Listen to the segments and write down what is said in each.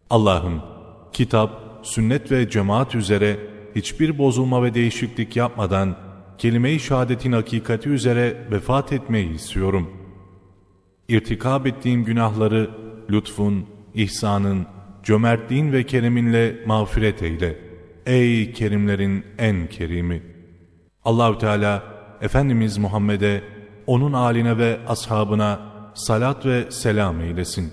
Allah'ım, kitap, sünnet ve cemaat üzere hiçbir bozulma ve değişiklik yapmadan kelime-i şehadetin hakikati üzere vefat etmeyi istiyorum. İrtikab ettiğim günahları lütfun, ihsanın, cömertliğin ve kereminle mağfiret eyle. Ey kerimlerin en kerimi! Allahü Teala Efendimiz Muhammed'e, onun âline ve ashabına salat ve selam eylesin.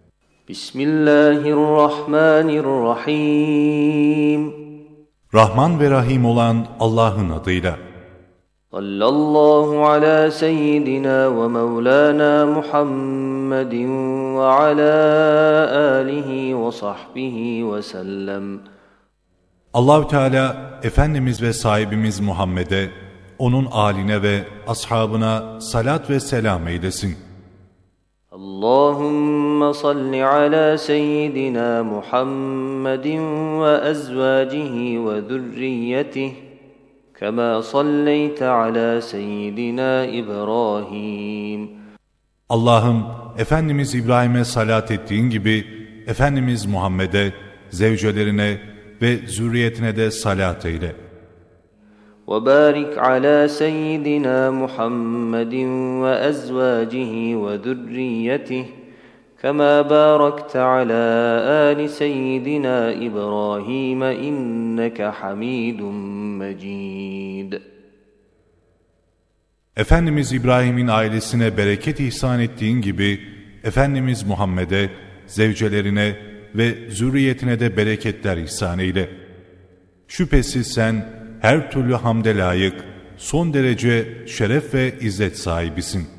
Bismillahirrahmanirrahim. Rahman ve Rahim olan Allah'ın adıyla. Sallallahu ala seyyidina ve mevlana Muhammedin ve ala alihi ve sahbihi ve sellem. Allahü Teala Efendimiz ve sahibimiz Muhammed'e, onun âline ve ashabına salat ve selam eylesin. Allahümme salli ala seyyidina Muhammedin ve ezvacihi ve zürriyetihi kema salleyte ala seyyidina İbrahim. Allah'ım, Efendimiz İbrahim'e salat ettiğin gibi Efendimiz Muhammed'e, zevcelerine ve zürriyetine de salat eyle. وَبَارِكْ عَلَى سَيِّدِنَا مُحَمَّدٍ وَأَزْوَاجِهِ وَذُرِّيَّتِهِ كَمَا بَارَكْتَ عَلَى آلِ سَيِّدِنَا إِبْرَاهِيمَ إِنَّكَ حَمِيدٌ مَجِيدٌ. Efendimiz İbrahim'in ailesine bereket ihsan ettiğin gibi Efendimiz Muhammed'e, zevcelerine ve zürriyetine de bereketler ihsan eyle. Şüphesiz sen her türlü hamde layık, son derece şeref ve izzet sahibisin.